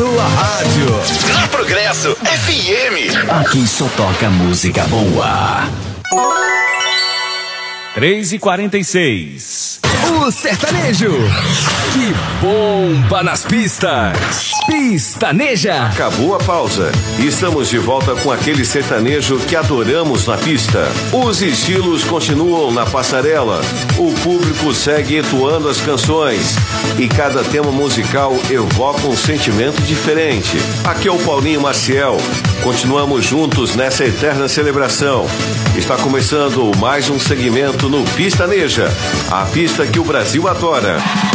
sua rádio. Na Progresso FM. Aqui só toca música boa. 3h46. O sertanejo que bomba nas pistas. Pistaneja. Acabou a pausa e estamos de volta com aquele sertanejo que adoramos na pista. Os estilos continuam na passarela, o público segue entoando as canções e cada tema musical evoca um sentimento diferente. Aqui é o Paulinho Maciel, continuamos juntos nessa eterna celebração. Está começando mais um segmento no Pistaneja, a pista que o Brasil adora.